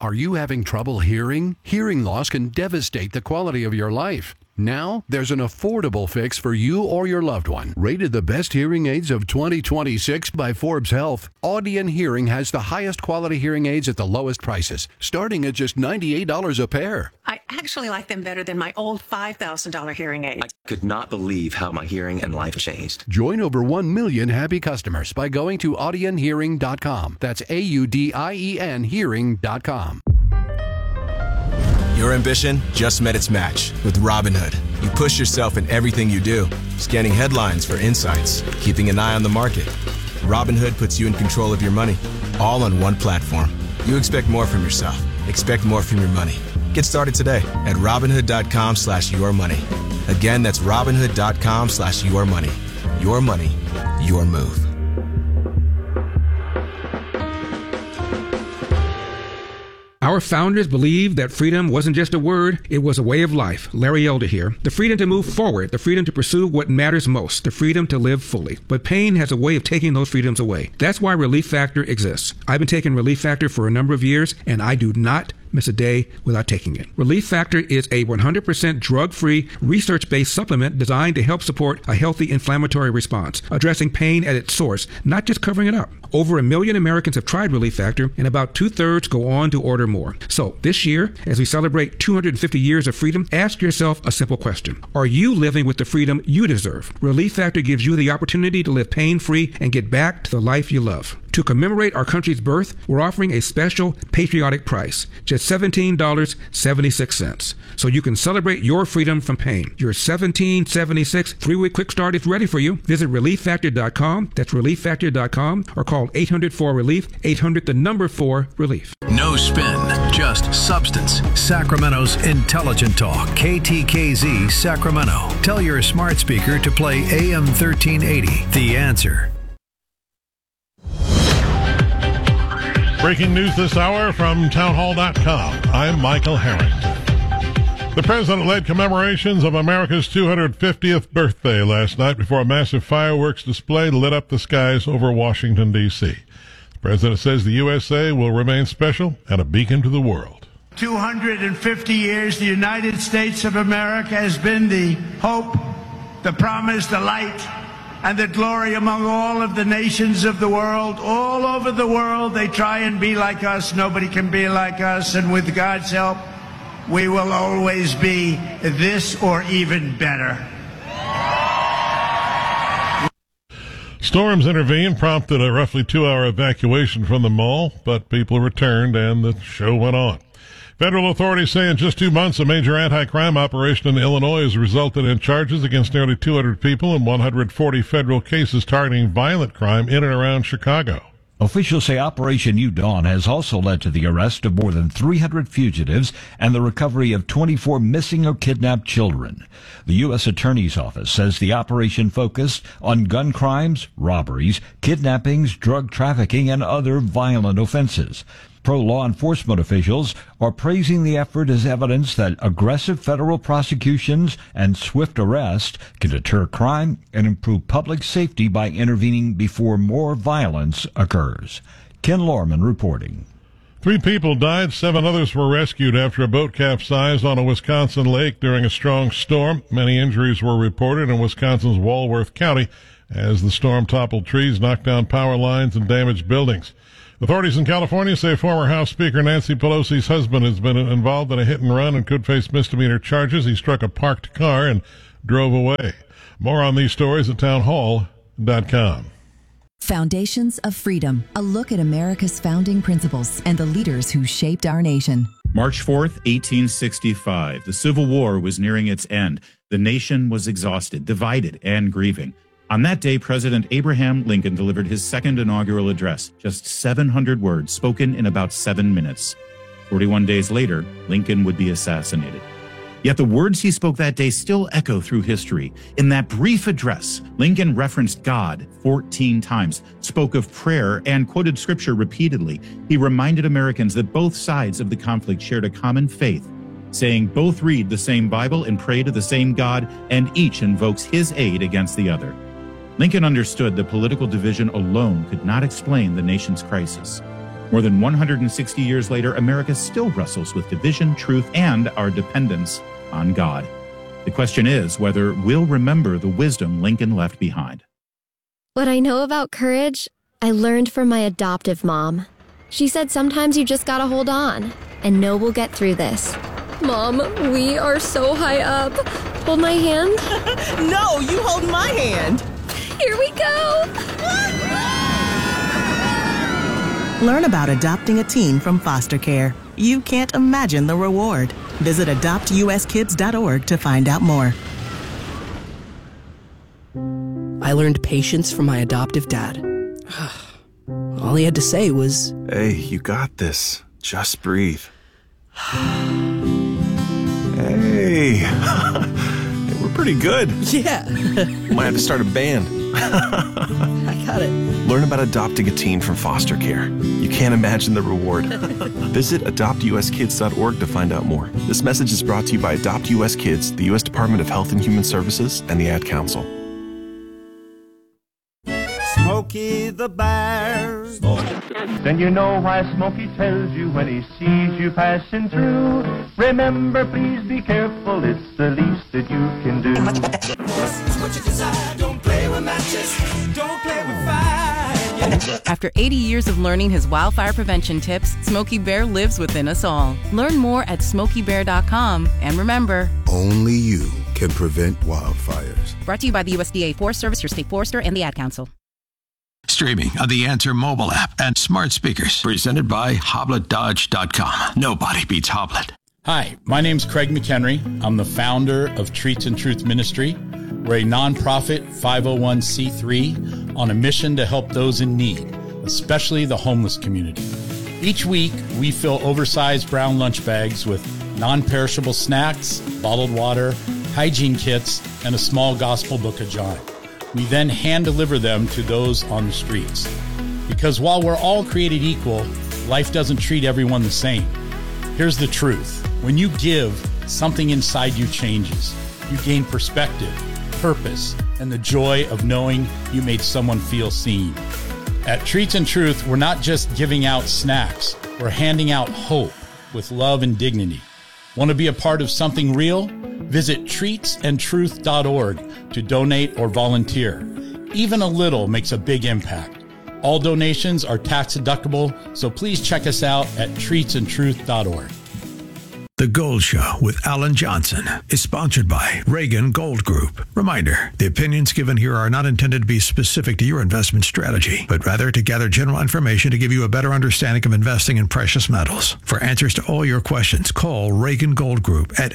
Are you having trouble hearing? Hearing loss can devastate the quality of your life. Now, there's an affordable fix for you or your loved one. Rated the best hearing aids of 2026 by Forbes Health, Audion Hearing has the highest quality hearing aids at the lowest prices, starting at just $98 a pair. I actually like them better than my old $5,000 hearing aid. I could not believe how my hearing and life changed. Join over 1 million happy customers by going to audionhearing.com. That's AUDIEN hearing.com. Your ambition just met its match with Robinhood. You push yourself in everything you do, scanning headlines for insights, keeping an eye on the market. Robinhood puts you in control of your money, all on one platform. You expect more from yourself. Expect more from your money. Get started today at Robinhood.com/yourmoney. Again, that's Robinhood.com/yourmoney. Your money, your move. Our founders believed that freedom wasn't just a word, it was a way of life. Larry Elder here. The freedom to move forward, the freedom to pursue what matters most, the freedom to live fully. But pain has a way of taking those freedoms away. That's why Relief Factor exists. I've been taking Relief Factor for a number of years, and I do not miss a day without taking it. Relief Factor is a 100% drug-free, research-based supplement designed to help support a healthy inflammatory response, addressing pain at its source, not just covering it up. Over 1 million Americans have tried Relief Factor, and about 2/3 go on to order more. So this year, as we celebrate 250 years of freedom, ask yourself a simple question. Are you living with the freedom you deserve? Relief Factor gives you the opportunity to live pain-free and get back to the life you love. To commemorate our country's birth, we're offering a special patriotic price, just $17.76. So you can celebrate your freedom from pain. Your $17.76 3-week quick start is ready for you. Visit ReliefFactor.com, that's ReliefFactor.com, or call 800-4-RELIEF, 800-4-RELIEF. No spin, just substance. Sacramento's Intelligent Talk, KTKZ Sacramento. Tell your smart speaker to play AM 1380, The Answer. Breaking news this hour from townhall.com. I'm Michael Harrington. The president led commemorations of America's 250th birthday last night before a massive fireworks display lit up the skies over Washington, D.C. The president says the USA will remain special and a beacon to the world. 250 years, the United States of America has been the hope, the promise, the light, and the glory among all of the nations of the world. All over the world, they try and be like us. Nobody can be like us. And with God's help, we will always be this or even better. Storms intervened, prompted a roughly 2-hour evacuation from the mall, but people returned and the show went on. Federal authorities say in just 2 months, a major anti-crime operation in Illinois has resulted in charges against nearly 200 people and 140 federal cases targeting violent crime in and around Chicago. Officials say Operation New Dawn has also led to the arrest of more than 300 fugitives and the recovery of 24 missing or kidnapped children. The U.S. Attorney's Office says the operation focused on gun crimes, robberies, kidnappings, drug trafficking, and other violent offenses. Pro-law enforcement officials are praising the effort as evidence that aggressive federal prosecutions and swift arrest can deter crime and improve public safety by intervening before more violence occurs. Ken Lorman reporting. 3 people died, 7 others were rescued after a boat capsized on a Wisconsin lake during a strong storm. Many injuries were reported in Wisconsin's Walworth County as the storm toppled trees, knocked down power lines, and damaged buildings. Authorities in California say former House Speaker Nancy Pelosi's husband has been involved in a hit and run and could face misdemeanor charges. He struck a parked car and drove away. More on these stories at townhall.com. Foundations of Freedom, a look at America's founding principles and the leaders who shaped our nation. March 4th, 1865. The Civil War was nearing its end. The nation was exhausted, divided, and grieving. On that day, President Abraham Lincoln delivered his second inaugural address, just 700 words spoken in about 7 minutes. 41 days later, Lincoln would be assassinated. Yet the words he spoke that day still echo through history. In that brief address, Lincoln referenced God 14 times, spoke of prayer, and quoted scripture repeatedly. He reminded Americans that both sides of the conflict shared a common faith, saying both read the same Bible and pray to the same God, and each invokes his aid against the other. Lincoln understood that political division alone could not explain the nation's crisis. More than 160 years later, America still wrestles with division, truth, and our dependence on God. The question is whether we'll remember the wisdom Lincoln left behind. What I know about courage, I learned from my adoptive mom. She said sometimes you just gotta hold on and know we'll get through this. Mom, we are so high up. Hold my hand. No, you hold my hand. Here we go. Learn about adopting a teen from foster care. You can't imagine the reward. Visit adoptuskids.org to find out more. I learned patience from my adoptive dad. All he had to say was, "Hey, you got this. Just breathe." Hey, we're pretty good. Yeah. Might have to start a band. I got it. Learn about adopting a teen from foster care. You can't imagine the reward. Visit adoptuskids.org to find out more. This message is brought to you by Adopt US Kids, the U.S. Department of Health and Human Services, and the Ad Council. Smokey the Bear. Then you know why Smokey tells you when he sees you passing through. Remember, please be careful, it's the least that you can do. What you desire, don't play with matches, don't play with fire. After 80 years of learning his wildfire prevention tips, Smokey Bear lives within us all. Learn more at SmokeyBear.com. And remember, only you can prevent wildfires. Brought to you by the USDA Forest Service, your state forester, and the Ad Council. Streaming on the Answer mobile app and smart speakers. Presented by HoblettDodge.com. Nobody beats Hoblet. Hi, my name's Craig McHenry. I'm the founder of Treats and Truth Ministry. We're a nonprofit 501c3 on a mission to help those in need, especially the homeless community. Each week, we fill oversized brown lunch bags with non-perishable snacks, bottled water, hygiene kits, and a small gospel book of John. We then hand deliver them to those on the streets. Because while we're all created equal, life doesn't treat everyone the same. Here's the truth. When you give, something inside you changes. You gain perspective, purpose, and the joy of knowing you made someone feel seen. At Treats and Truth, we're not just giving out snacks. We're handing out hope with love and dignity. Want to be a part of something real? Visit treatsandtruth.org to donate or volunteer. Even a little makes a big impact. All donations are tax deductible, so please check us out at treatsandtruth.org. The Gold Show with Alan Johnson is sponsored by Reagan Gold Group. Reminder, the opinions given here are not intended to be specific to your investment strategy, but rather to gather general information to give you a better understanding of investing in precious metals. For answers to all your questions, call Reagan Gold Group at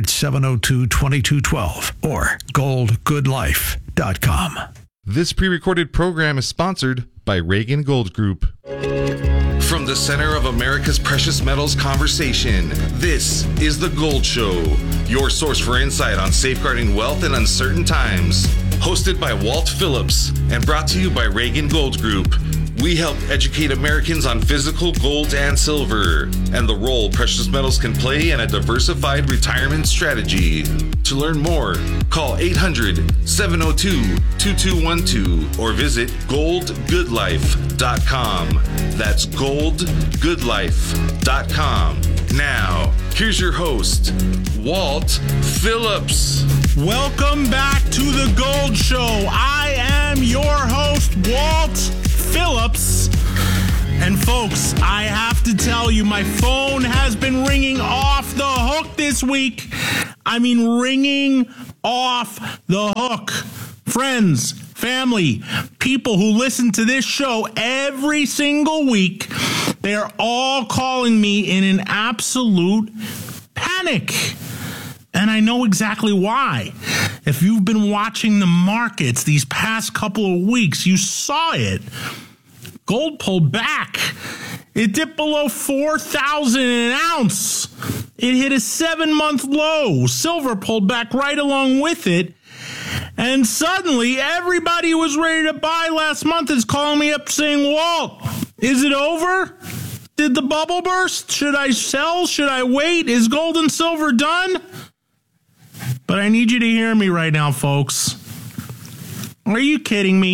800-702-2212 or goldgoodlife.com. This pre-recorded program is sponsored by Reagan Gold Group. From the center of America's precious metals conversation, this is The Gold Show, your source for insight on safeguarding wealth in uncertain times. Hosted by Walt Phillips and brought to you by Reagan Gold Group. We help educate Americans on physical gold and silver and the role precious metals can play in a diversified retirement strategy. To learn more, call 800-702-2212 or visit goldgoodlife.com. That's goldgoodlife.com. Now, here's your host, Walt Phillips. Welcome back to The Gold Show. I am your host, Walt Phillips. And folks, I have to tell you, my phone has been ringing off the hook this week. I mean, ringing off the hook. Friends, family, people who listen to this show every single week, they're all calling me in an absolute panic. And I know exactly why. If you've been watching the markets these past couple of weeks, you saw it. Gold pulled back. It dipped below 4,000 an ounce. It hit a 7-month low. Silver pulled back right along with it. And suddenly, everybody who was ready to buy last month is calling me up saying, Walt, is it over? Did the bubble burst? Should I sell? Should I wait? Is gold and silver done? But I need you to hear me right now, folks. Are you kidding me?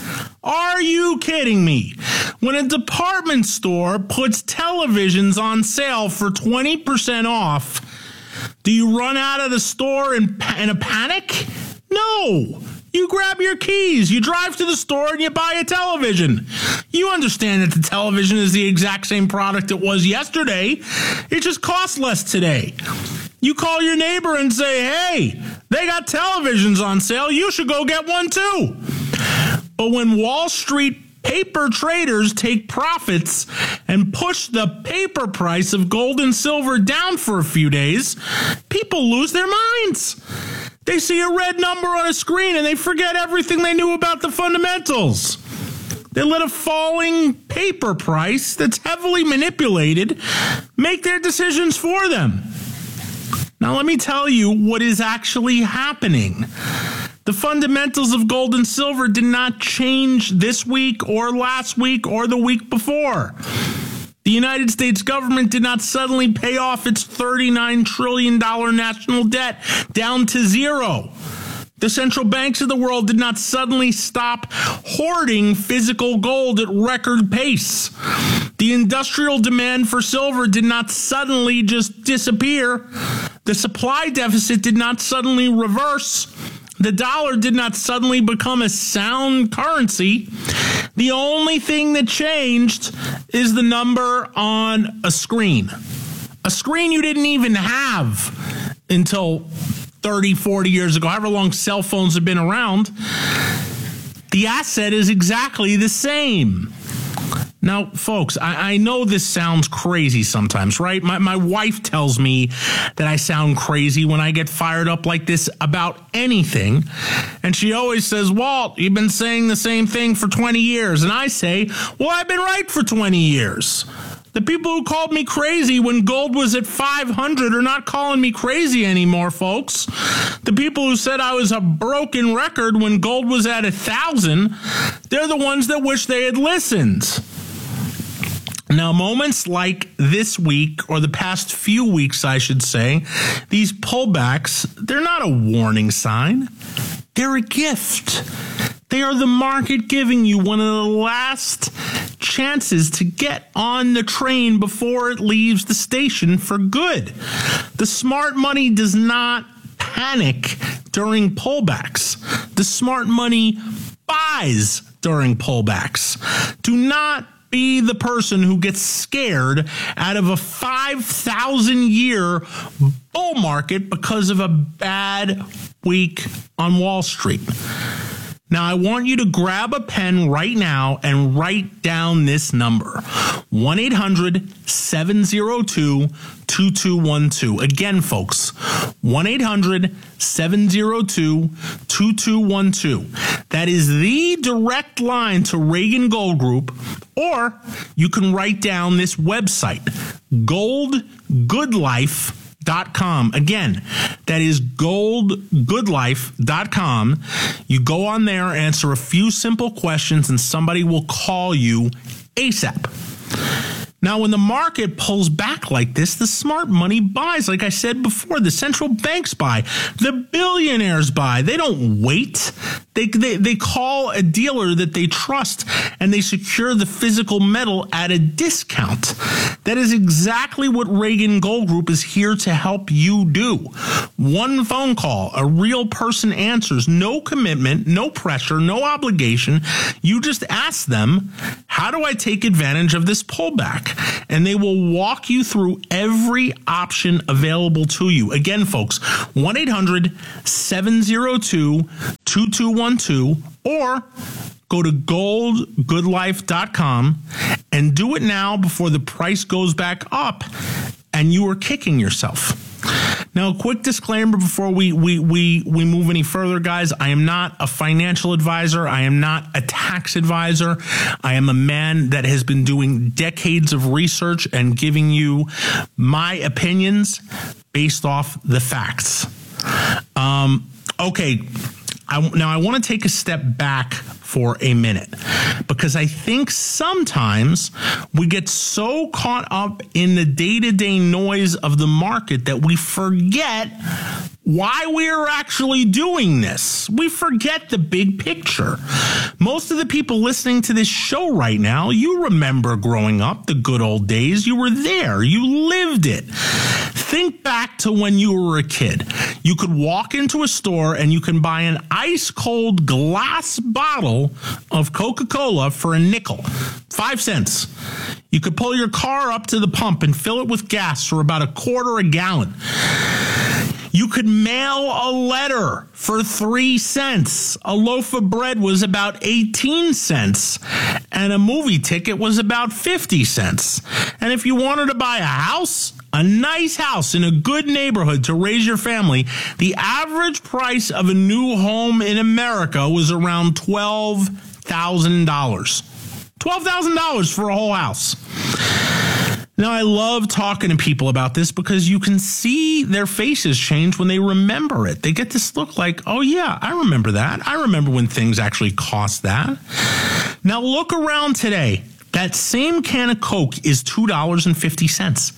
Are you kidding me? When a department store puts televisions on sale for 20% off, do you run out of the store in a panic? No. You grab your keys, you drive to the store, and you buy a television. You understand that the television is the exact same product it was yesterday. It just costs less today. You call your neighbor and say, hey, they got televisions on sale. You should go get one too. But when Wall Street paper traders take profits and push the paper price of gold and silver down for a few days, people lose their minds. They see a red number on a screen and they forget everything they knew about the fundamentals. They let a falling paper price that's heavily manipulated make their decisions for them. Now, let me tell you what is actually happening. The fundamentals of gold and silver did not change this week or last week or the week before. The United States government did not suddenly pay off its $39 trillion national debt down to zero. The central banks of the world did not suddenly stop hoarding physical gold at record pace. The industrial demand for silver did not suddenly just disappear. The supply deficit did not suddenly reverse. The dollar did not suddenly become a sound currency. The only thing that changed is the number on a screen. A screen you didn't even have until 30, 40 years ago, however long cell phones have been around. The asset is exactly the same. Now, folks, I know this sounds crazy sometimes, right? My wife tells me that I sound crazy when I get fired up like this about anything. And she always says, Walt, you've been saying the same thing for 20 years. And I say, well, I've been right for 20 years. The people who called me crazy when gold was at 500 are not calling me crazy anymore, folks. The people who said I was a broken record when gold was at 1,000, they're the ones that wish they had listened. Now, moments like this week, or the past few weeks, I should say, these pullbacks, they're not a warning sign. They're a gift. They are the market giving you one of the last chances to get on the train before it leaves the station for good. The smart money does not panic during pullbacks. The smart money buys during pullbacks. Do not be the person who gets scared out of a 5,000-year bull market because of a bad week on Wall Street. Now, I want you to grab a pen right now and write down this number, 1-800-702-2212. Again, folks, 1-800-702-2212. That is the direct line to Reagan Gold Group, or you can write down this website, goldgoodlife.com. Again, that is goldgoodlife.com. You go on there, answer a few simple questions, and somebody will call you ASAP. Now, when the market pulls back like this, the smart money buys. Like I said before, the central banks buy. The billionaires buy. They don't wait. They call a dealer that they trust, and they secure the physical metal at a discount. That is exactly what Reagan Gold Group is here to help you do. One phone call, a real person answers. No commitment, no pressure, no obligation. You just ask them, how do I take advantage of this pullback? And they will walk you through every option available to you. Again, folks, 1-800-702-2212, or go to goldgoodlife.com and do it now before the price goes back up and you are kicking yourself. Now, a quick disclaimer before we move any further, guys. I am not a financial advisor. I am not a tax advisor. I am a man that has been doing decades of research and giving you my opinions based off the facts. Okay. Now, I want to take a step back for a minute, because I think sometimes we get so caught up in the day-to-day noise of the market that we forget why we're actually doing this. We forget the big picture. Most of the people listening to this show right now, you remember growing up, the good old days. You were there. You lived it. Think back to when you were a kid. You could walk into a store and you can buy an ice-cold glass bottle of Coca-Cola for a nickel, 5 cents. You could pull your car up to the pump and fill it with gas for about a quarter a gallon. You could mail a letter for 3 cents. A loaf of bread was about 18 cents. And a movie ticket was about 50 cents. And if you wanted to buy a house, a nice house in a good neighborhood to raise your family, the average price of a new home in America was around $12,000. $12,000 for a whole house. Now, I love talking to people about this because you can see their faces change when they remember it. They get this look like, oh, yeah, I remember that. I remember when things actually cost that. Now, look around today. That same can of Coke is $2.50.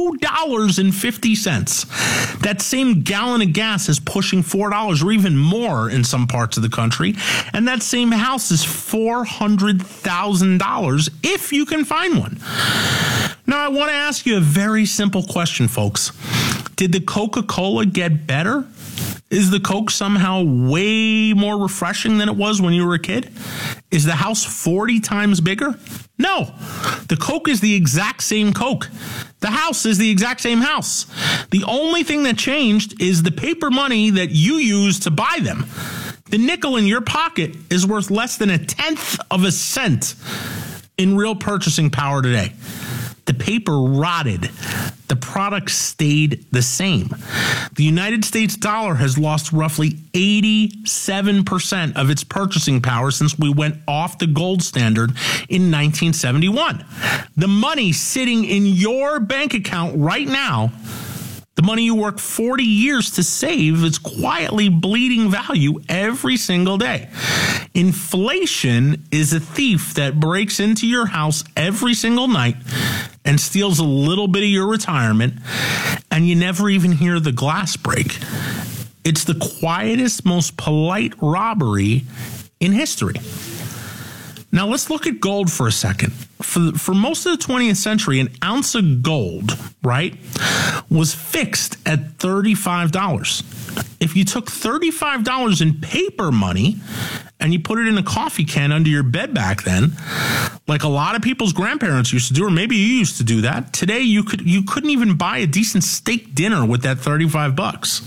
$2.50. That same gallon of gas is pushing $4 or even more in some parts of the country. And that same house is $400,000 if you can find one. Now, I want to ask you a very simple question, folks. Did the Coca-Cola get better? Is the Coke somehow way more refreshing than it was when you were a kid? Is the house 40 times bigger? No. The Coke is the exact same Coke. The house is the exact same house. The only thing that changed is the paper money that you use to buy them. The nickel in your pocket is worth less than 1/10 of a cent in real purchasing power today. The paper rotted. The product stayed the same. The United States dollar has lost roughly 87% of its purchasing power since we went off the gold standard in 1971. The money sitting in your bank account right now, the money you worked 40 years to save, is quietly bleeding value every single day. Inflation is a thief that breaks into your house every single night and steals a little bit of your retirement, and you never even hear the glass break. It's the quietest, most polite robbery in history. Now, let's look at gold for a second. For most of the 20th century, an ounce of gold, right, was fixed at $35. If you took $35 in paper money and you put it in a coffee can under your bed back then, like a lot of people's grandparents used to do, or maybe you used to do that, today you couldn't even buy a decent steak dinner with that $35.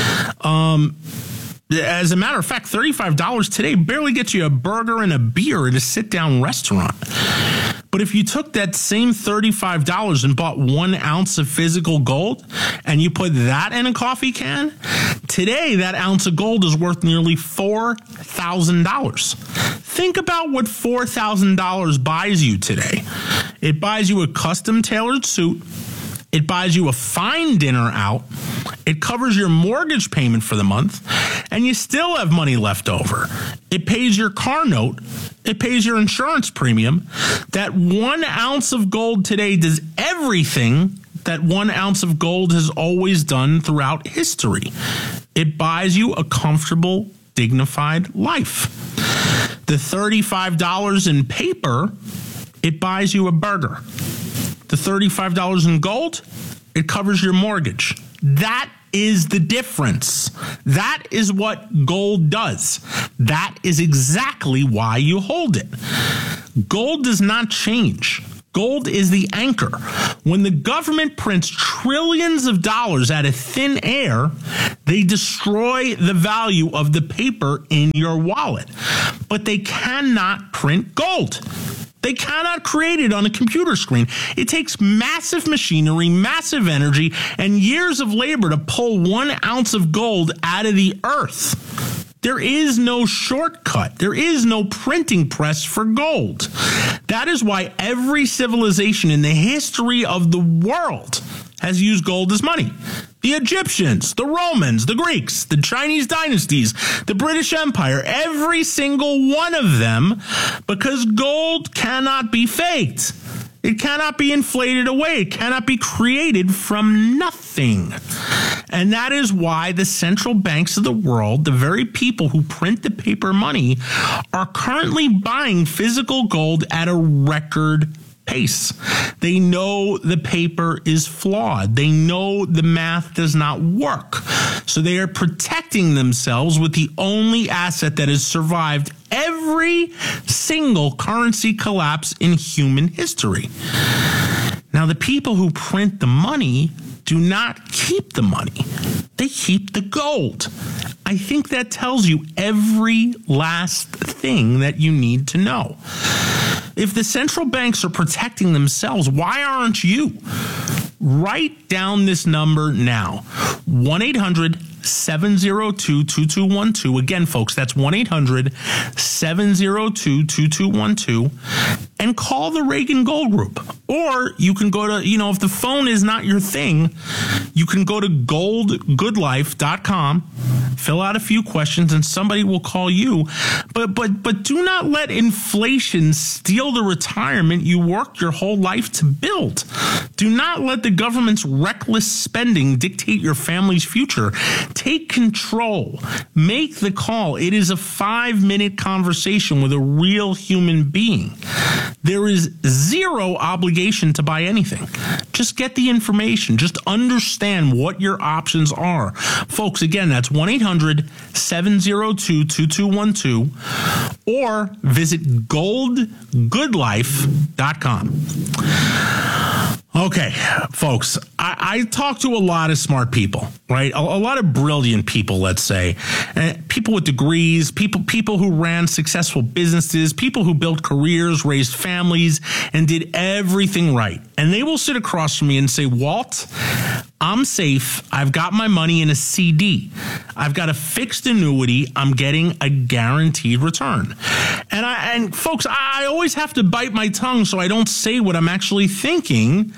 As a matter of fact, $35 today barely gets you a burger and a beer at a sit-down restaurant. But if you took that same $35 and bought 1 ounce of physical gold and you put that in a coffee can, today that ounce of gold is worth nearly $4,000. Think about what $4,000 buys you today. It buys you a custom-tailored suit. It buys you a fine dinner out. It covers your mortgage payment for the month, and you still have money left over. It pays your car note. It pays your insurance premium. That 1 ounce of gold today does everything that 1 ounce of gold has always done throughout history. It buys you a comfortable, dignified life. The $35 in paper, it buys you a burger. The $35 in gold, it covers your mortgage. That is the difference. That is what gold does. That is exactly why you hold it. Gold does not change. Gold is the anchor. When the government prints trillions of dollars out of thin air, they destroy the value of the paper in your wallet. But they cannot print gold. They cannot create it on a computer screen. It takes massive machinery, massive energy, and years of labor to pull 1 ounce of gold out of the earth. There is no shortcut. There is no printing press for gold. That is why every civilization in the history of the world has used gold as money. The Egyptians, the Romans, the Greeks, the Chinese dynasties, the British Empire, every single one of them, because gold cannot be faked. It cannot be inflated away. It cannot be created from nothing. And that is why the central banks of the world, the very people who print the paper money, are currently buying physical gold at a record pace. They know the paper is flawed. They know the math does not work. So they are protecting themselves with the only asset that has survived every single currency collapse in human history. Now, the people who print the money do not keep the money. They keep the gold. I think that tells you every last thing that you need to know. If the central banks are protecting themselves, why aren't you? Write down this number now. 1-800-702-2212. Again, folks, that's 1-800-702-2212. And call the Reagan Gold Group. Or you can go to, if the phone is not your thing, you can go to goldgoodlife.com, fill out a few questions, and somebody will call you. But do not let inflation steal the retirement you worked your whole life to build. Do not let the government's reckless spending dictate your family's future. Take control. Make the call. It is a 5-minute conversation with a real human being. There is zero obligation to buy anything. Just get the information. Just understand what your options are. Folks, again, that's 1-800-702-2212 or visit goldgoodlife.com. Okay, folks, I talk to a lot of smart people, right? A lot of brilliant people, let's say. People with degrees, people who ran successful businesses, people who built careers, raised families, and did everything right. And they will sit across from me and say, Walt, I'm safe. I've got my money in a CD. I've got a fixed annuity. I'm getting a guaranteed return. And folks, I always have to bite my tongue so I don't say what I'm actually thinking.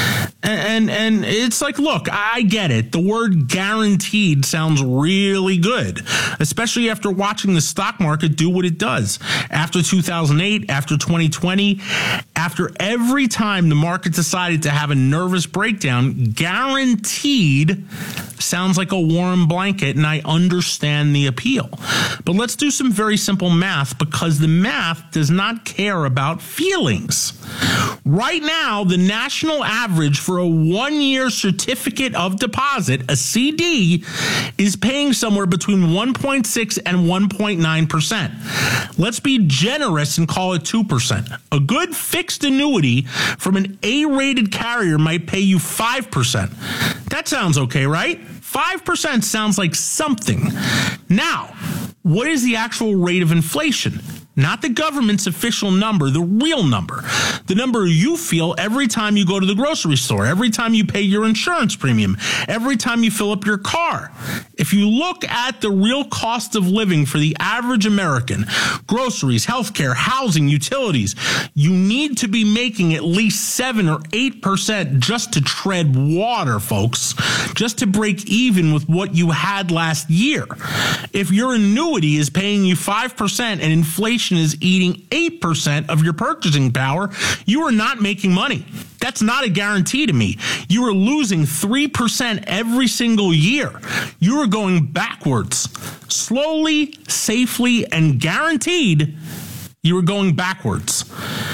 And it's like, look, I get it. The word guaranteed sounds really good, especially after watching the stock market do what it does. After 2008, after 2020, after every time the market decided to have a nervous breakdown, guaranteed sounds like a warm blanket, and I understand the appeal. But let's do some very simple math, because the math does not care about feelings. Right now, the national average for a 1-year certificate of deposit, a CD, is paying somewhere between 1.6 and 1.9%. Let's be generous and call it 2%. A good fixed annuity from an A-rated carrier might pay you 5%. That sounds okay, right? 5% sounds like something. Now, what is the actual rate of inflation? Not the government's official number, the real number. The number you feel every time you go to the grocery store, every time you pay your insurance premium, every time you fill up your car. If you look at the real cost of living for the average American, groceries, healthcare, housing, utilities, you need to be making at least 7 or 8% just to tread water, folks, just to break even with what you had last year. If your annuity is paying you 5% and inflation is eating 8% of your purchasing power, you are not making money. That's not a guarantee to me. You are losing 3% every single year. You are going backwards. Slowly, safely, and guaranteed, you are going backwards.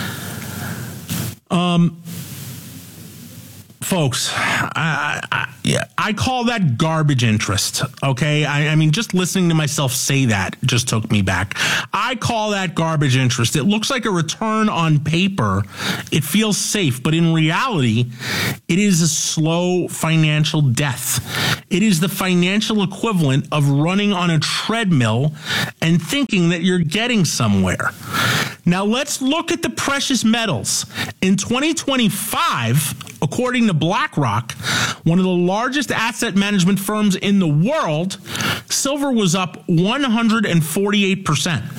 Folks, I call that garbage interest, okay? I mean, just listening to myself say that just took me back. I call that garbage interest. It looks like a return on paper. It feels safe, but in reality, it is a slow financial death. It is the financial equivalent of running on a treadmill and thinking that you're getting somewhere. Now, let's look at the precious metals. In 2025, according to BlackRock, one of the largest asset management firms in the world, silver was up 148%.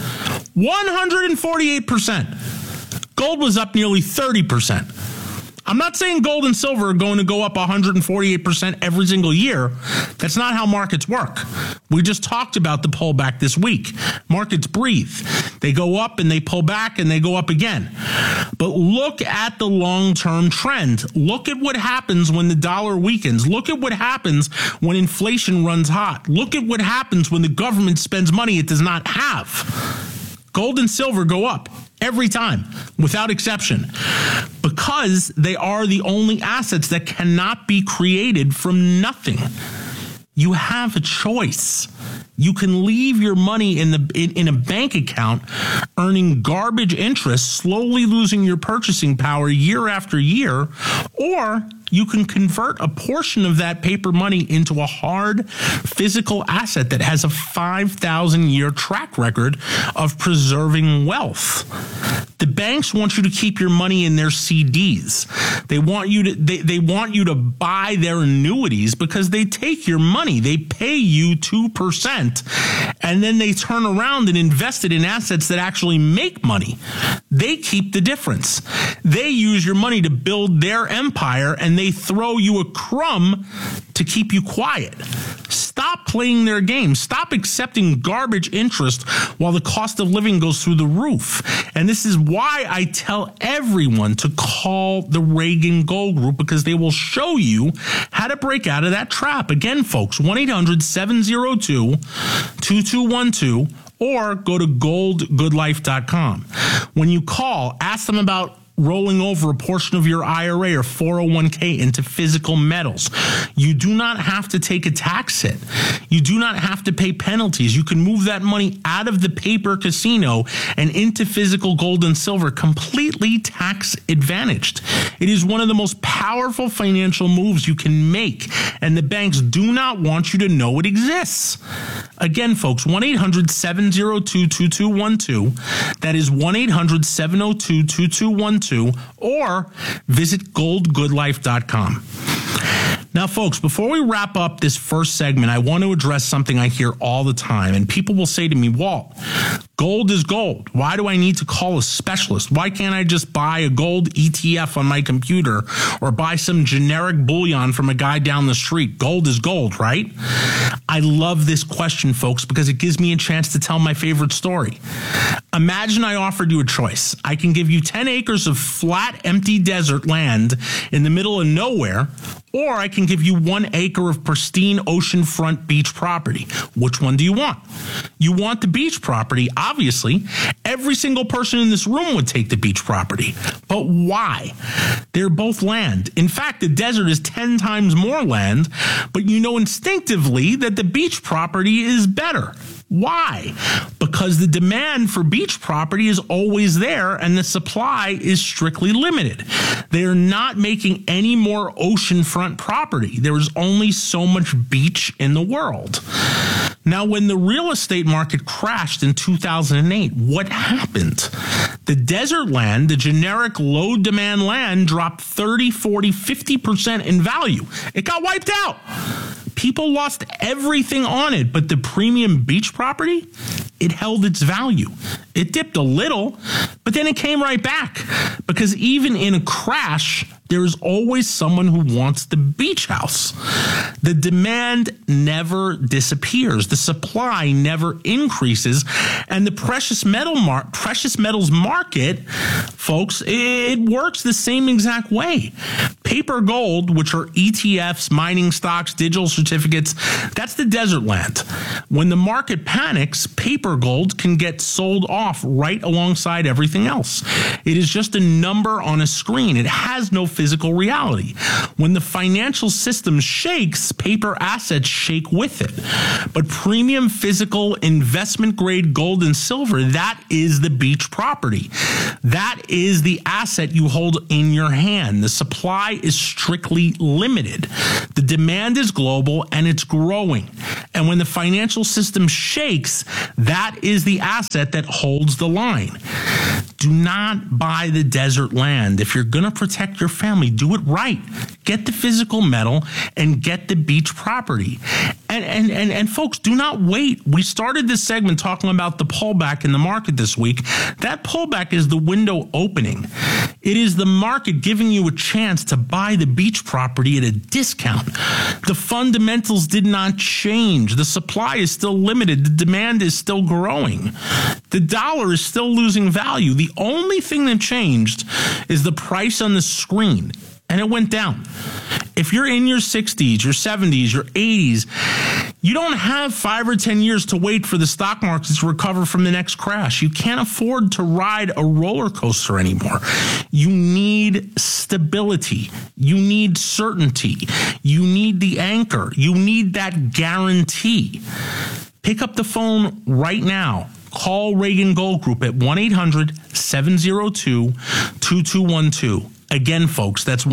148%. Gold was up nearly 30%. I'm not saying gold and silver are going to go up 148% every single year. That's not how markets work. We just talked about the pullback this week. Markets breathe. They go up and they pull back and they go up again. But look at the long-term trend. Look at what happens when the dollar weakens. Look at what happens when inflation runs hot. Look at what happens when the government spends money it does not have. Gold and silver go up every time, without exception, because they are the only assets that cannot be created from nothing. You have a choice. You can leave your money in a bank account earning garbage interest, slowly losing your purchasing power year after year, or you can convert a portion of that paper money into a hard physical asset that has a 5,000-year track record of preserving wealth. The banks want you to keep your money in their CDs. They want you to buy their annuities because they take your money. They pay you 2%, and then they turn around and invest it in assets that actually make money. They keep the difference. They use your money to build their empire, and they throw you a crumb to keep you quiet. Stop playing their game. Stop accepting garbage interest while the cost of living goes through the roof. And this is why I tell everyone to call the Reagan Gold Group, because they will show you how to break out of that trap. Again, folks, 1-800-702-2212 or go to goldgoodlife.com. When you call, ask them about rolling over a portion of your IRA or 401k into physical metals. You do not have to take a tax hit. You do not have to pay penalties. You can move that money out of the paper casino and into physical gold and silver, completely tax advantaged. It is one of the most powerful financial moves you can make, and the banks do not want you to know it exists. Again, folks, 1-800-702-2212. That is 1-800-702-2212. Or visit goldgoodlife.com. Now, folks, before we wrap up this first segment, I want to address something I hear all the time. And people will say to me, Walt, gold is gold. Why do I need to call a specialist? Why can't I just buy a gold ETF on my computer or buy some generic bullion from a guy down the street? Gold is gold, right? I love this question, folks, because it gives me a chance to tell my favorite story. Imagine I offered you a choice. I can give you 10 acres of flat, empty desert land in the middle of nowhere, or I can give you 1 acre of pristine oceanfront beach property. Which one do you want? You want the beach property, obviously. Every single person in this room would take the beach property. But why? They're both land. In fact, the desert is 10 times more land, but you know instinctively that the beach property is better. Why? Because the demand for beach property is always there and the supply is strictly limited. They are not making any more oceanfront property. There is only so much beach in the world. Now, when the real estate market crashed in 2008, what happened? The desert land, the generic low demand land, dropped 30, 40, 50% in value. It got wiped out. People lost everything on it, but the premium beach property, it held its value. It dipped a little, but then it came right back, because even in a crash, there is always someone who wants the beach house. The demand never disappears. The supply never increases. And the precious metals market, folks, it works the same exact way. Paper gold, which are ETFs, mining stocks, digital certificates, that's the desert land. When the market panics, paper gold can get sold off right alongside everything else. It is just a number on a screen. It has no physical reality. When the financial system shakes, paper assets shake with it. But premium physical investment grade gold and silver, that is the beach property. That is the asset you hold in your hand. The supply is strictly limited. The demand is global and it's growing. And when the financial system shakes, that is the asset that holds the line. Do not buy the desert land. If you're going to protect your family, do it right. Get the physical metal and get the beach property. And folks, do not wait. We started this segment talking about the pullback in the market this week. That pullback is the window opening. It is the market giving you a chance to buy the beach property at a discount. The fundamentals did not change. The supply is still limited. The demand is still growing. The dollar is still losing value. The only thing that changed is the price on the screen, and it went down. If you're in your 60s, your 70s, your 80s, you don't have 5 or 10 years to wait for the stock market to recover from the next crash. You can't afford to ride a roller coaster anymore. You need stability. You need certainty. You need the anchor. You need that guarantee. Pick up the phone right now. Call Reagan Gold Group at 1-800-702-2212. Again, folks, that's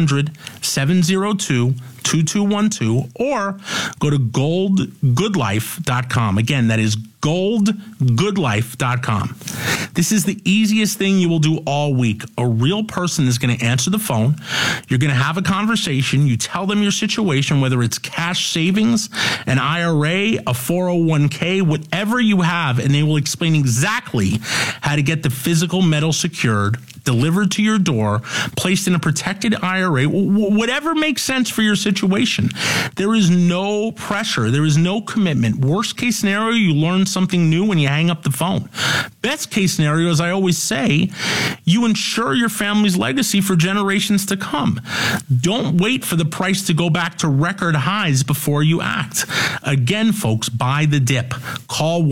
1-800-702-2212, or go to goldgoodlife.com. Again, that is goldgoodlife.com. This is the easiest thing you will do all week. A real person is going to answer the phone. You're going to have a conversation. You tell them your situation, whether it's cash savings, an IRA, a 401k, whatever you have, and they will explain exactly how to get the physical metal secured, delivered to your door, placed in a protected IRA, whatever makes sense for your situation. There is no pressure. There is no commitment. Worst case scenario, you learn something new when you hang up the phone. Best case scenario, as I always say, you ensure your family's legacy for generations to come. Don't wait for the price to go back to record highs before you act. Again, folks, buy the dip. Call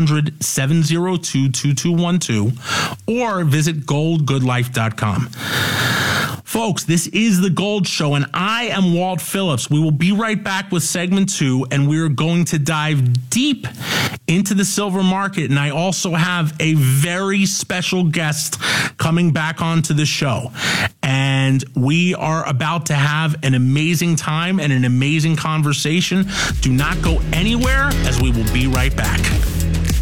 1-800-702-2212 or visit goldgoodlife.com. Folks, this is The Gold Show, and I am Walt Phillips. We will be right back with segment 2, and we're going to dive deep into the silver market. And I also have a very special guest coming back onto the show. And we are about to have an amazing time and an amazing conversation. Do not go anywhere, as we will be right back.